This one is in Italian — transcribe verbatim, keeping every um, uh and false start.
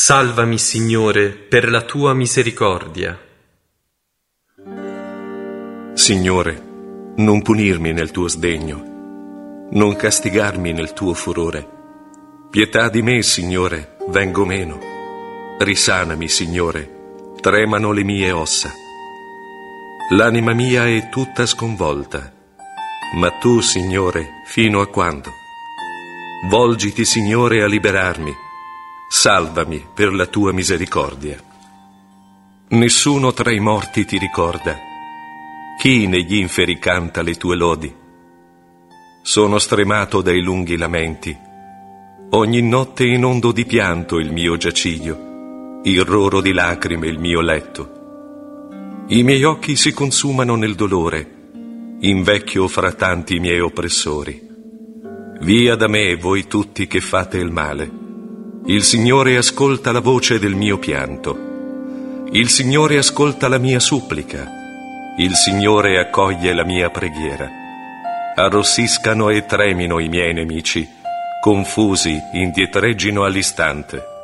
Salvami, Signore, per la tua misericordia. Signore, non punirmi nel tuo sdegno, non castigarmi nel tuo furore. Pietà di me, Signore, vengo meno. Risanami, Signore, tremano le mie ossa. L'anima mia è tutta sconvolta, ma tu, Signore, fino a quando? Volgiti, Signore, a liberarmi. Salvami per la tua misericordia. Nessuno tra i morti ti ricorda. Chi negli inferi canta le tue lodi? Sono stremato dai lunghi lamenti. Ogni notte inondo di pianto il mio giaciglio, il roro di lacrime il mio letto. I miei occhi si consumano nel dolore, invecchio fra tanti miei oppressori. Via da me, voi tutti che fate il male. Il Signore ascolta la voce del mio pianto. Il Signore ascolta la mia supplica. Il Signore accoglie la mia preghiera. Arrossiscano e tremino i miei nemici, confusi indietreggino all'istante.